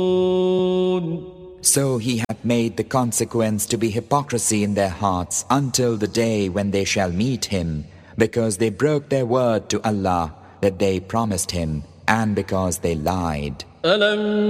So He hath made the consequence to be hypocrisy in their hearts until the day when they shall meet Him, because they broke their word to Allah that they promised Him, and because they lied.